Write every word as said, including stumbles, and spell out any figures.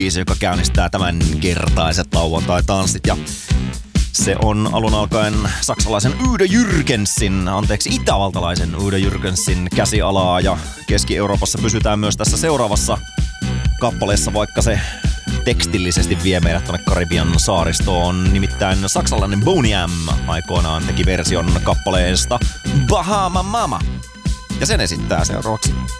biisi, joka käynnistää tämän kertaiset lauantai-tanssit. Ja se on alun alkaen saksalaisen Udo Jürgensin, anteeksi itävaltalaisen Udo Jürgensin käsialaa. Ja Keski-Euroopassa pysytään myös tässä seuraavassa kappaleessa, vaikka se tekstillisesti vie meidät tuonne Karibian saaristoon. Nimittäin saksalainen Boney M aikoinaan teki version kappaleesta Bahama Mama. Ja sen esittää seuraavaksi